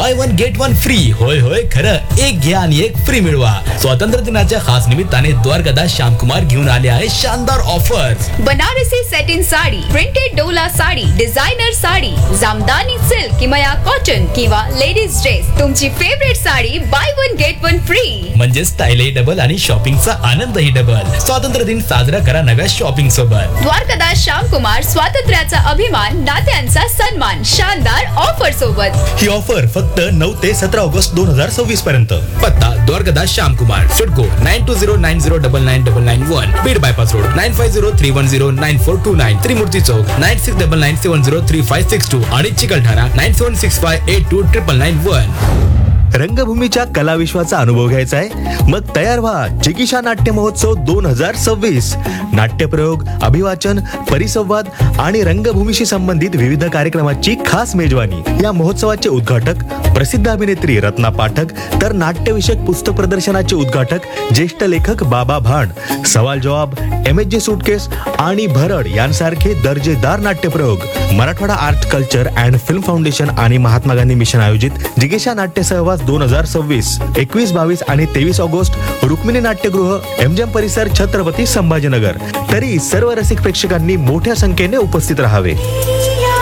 By one get one free. होय होय खरं, एक घ्या आणि एक फ्री मिळवा. स्वातंत्र्य दिनाच्या खास निमित्ताने द्वारकादास श्यामकुमार घेऊन आले आहे शानदार offers. Banarasi satin sari, printed Dola sari, designer sari, jamdani silk किंवा कॉटन किंवा लेडीज ड्रेस, तुमची favourite sari by one get one free. म्हणजे स्टाईलही डबल आणि शॉपिंगचा आनंदही डबल. स्वातंत्र्य दिन साजरा करा नव्या शॉपिंग सोबत. द्वारकादास श्यामकुमार, स्वातंत्र्याचा अभिमान, नात्यांचा सन्मान, शानदार ऑफर सोबत. ही ऑफर फक्त 9 ते 17 ऑगस्ट 2026 पर्यंत. पत्ता द्वारकादास श्यामकुमार, सिडको 9209909991, बीड बायपास रोड 9503109429, त्रिमूर्ती चौक 9699703562 आणि चिकलठाणा 9765829991. रंगभूमीच्या कलाविश्वाचा अनुभव घ्यायचा आहे? मग तयार व्हा. जिगीषा नाट्य महोत्सव 2026. नाट्यप्रयोग, अभिवाचन, परिसंवाद आणि रंगभूमीशी संबंधित विविध कार्यक्रमाची खास मेजवानी. या महोत्सवाचे उद्घाटक प्रसिद्ध अभिनेत्री रत्ना पाठक, तर नाट्यविषयक पुस्तक प्रदर्शनाचे उद्घाटक ज्येष्ठ लेखक बाबा भांड. सवाल जवाब, MSG सुटकेस आणि भरड यांसारखे दर्जेदार नाट्यप्रयोग. Marathwada art culture and film foundation आणि महात्मा गांधी मिशन आयोजित जिगीषा नाट्य सहवास 2026. 21, 22 आणि 23 ऑगस्ट रुक्मिणी नाट्यगृह, MGM परिसर, छत्रपती संभाजीनगर. तरी सर्व रसिक प्रेक्षकांनी मोठ्या संख्येने उपस्थित राहावे.